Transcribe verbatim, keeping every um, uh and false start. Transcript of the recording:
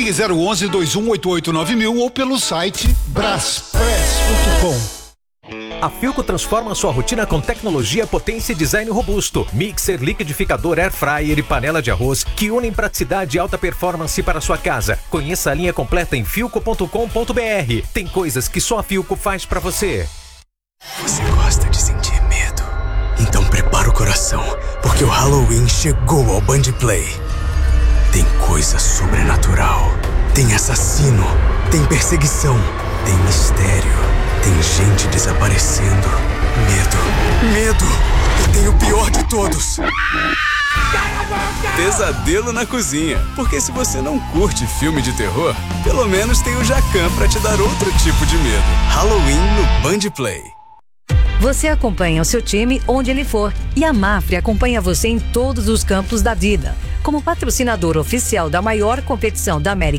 Ligue zero onze, dois um oito oito nove mil ou pelo site braspress ponto com. A Philco transforma sua rotina com tecnologia, potência e design robusto. Mixer, liquidificador, air fryer e panela de arroz que unem praticidade e alta performance para sua casa. Conheça a linha completa em philco ponto com ponto br. Tem coisas que só a Philco faz para você. Você gosta de sentir medo? Então prepara o coração, porque o Halloween chegou ao Band Play. Tem coisa sobrenatural, tem assassino, tem perseguição, tem mistério, tem gente desaparecendo, medo, medo, e tem o pior de todos: pesadelo na cozinha. Porque se você não curte filme de terror, pelo menos tem o Jacan pra te dar outro tipo de medo. Halloween no Band Play. Você acompanha o seu time onde ele for e a Mafre acompanha você em todos os campos da vida. Como patrocinador oficial da maior competição da América